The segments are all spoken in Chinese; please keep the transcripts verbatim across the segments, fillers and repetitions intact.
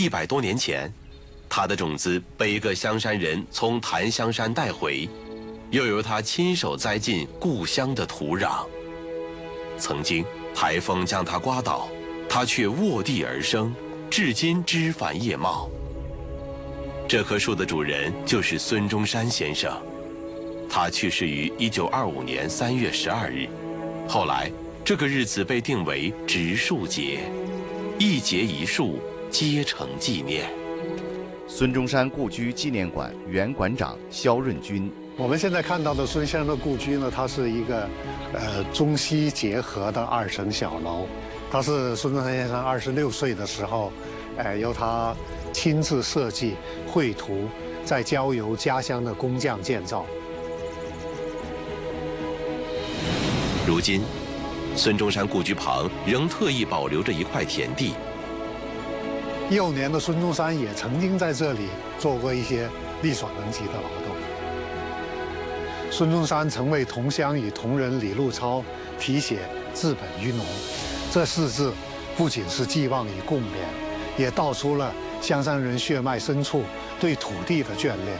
一百多年前，它的种子被一个香山人从檀香山带回，又由他亲手栽进故乡的土壤。曾经台风将它刮倒，它却卧地而生，至今枝繁叶茂。这棵树的主人就是孙中山先生，他去世于一九二五年三月十二日。后来，这个日子被定为植树节，一节一树，皆成纪念。 孙中山故居纪念馆原馆长肖润军。 我们现在看到的孙先生的故居呢，它是一个呃中西结合的二层小楼。它是孙中山先生二十六岁的时候，呃，由他亲自设计、绘图，再交由家乡的工匠建造。 如今，孙中山故居旁仍特意保留着一块田地。 幼年的孙中山也曾经在这里做过一些力所能及的劳动。孙中山曾为同乡与同仁李路超题写“治本于农”，这四字不仅是寄望与共勉，也道出了香山人血脉深处对土地的眷恋。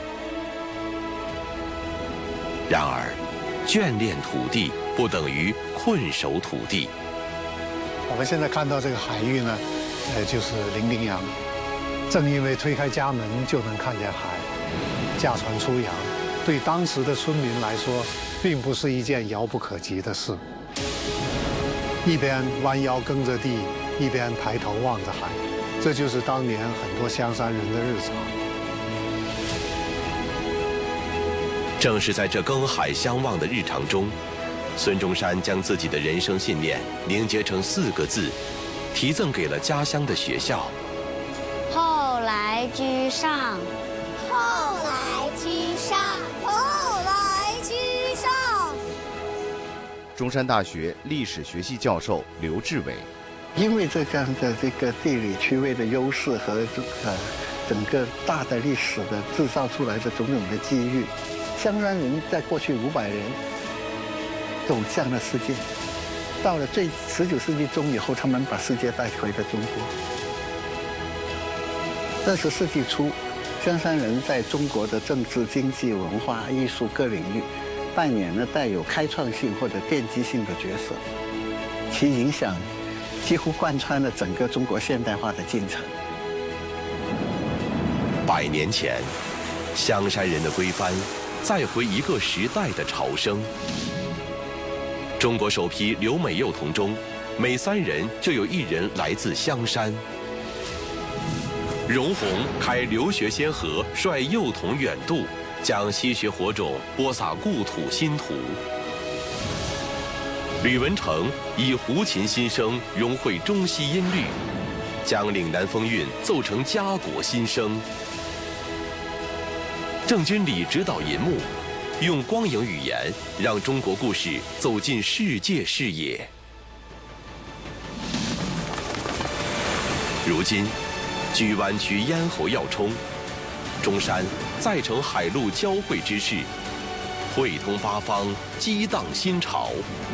然而，眷恋土地不等于困守土地。 我们现在看到这个海域呢，呃，就是伶仃洋。正因为推开家门就能看见海，驾船出洋，对当时的村民来说，并不是一件遥不可及的事。一边弯腰耕着地，一边抬头望着海，这就是当年很多香山人的日常。 正是在这耕海相望的日常中，孙中山将自己的人生信念凝结成四个字，题赠给了家乡的学校。 后来居上， 后来居上，后来居上。 中山大学历史学系教授刘志伟。 因为这样的这个地理区位的优势和呃整个大的历史的制造出来的种种的机遇，香山人在过去五百年走向了世界，到了最十九世纪中以后，他们把世界带回了中国。二十世纪初，香山人在中国的政治、经济、文化、艺术各领域扮演了带有开创性或者奠基性的角色，其影响几乎贯穿了整个中国现代化的进程。 百年前，香山人的归帆，再回一个时代的朝生。中国首批留美幼童中，每三人就有一人来自香山。荣闳开留学先河，率幼童远渡，将西学火种播撒故土新土。吕文成以胡琴新声融汇中西音律，将岭南风韵奏成家国新声。郑君里指导银幕，用光影语言让中国故事走进世界视野。如今，距湾区咽喉要冲，中山再成海陆交汇之势，汇通八方，激荡新潮。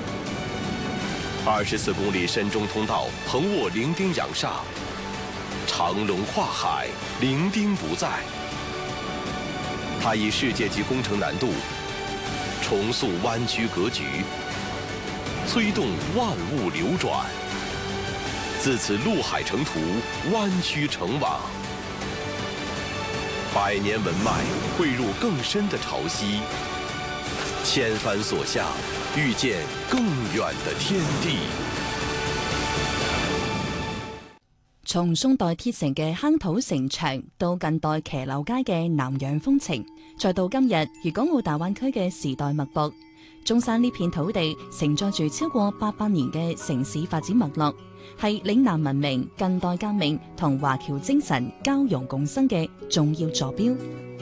二十四公里深中通道横卧伶仃洋上，长龙跨海，伶仃不在。它以世界级工程难度重塑湾区格局，催动万物流转。自此陆海成图，湾区成网。百年文脉汇入更深的潮汐，千帆所向，遇見更遠的天地。 從宋代鐵城嘅坑土城牆，到近代騎樓街嘅南洋風情，再到今日粵港澳大灣區嘅時代脈搏，中山呢片土地承載住超過八百年嘅城市發展脈絡，係嶺南文明、近代革命同華僑精神交融共生嘅重要坐標。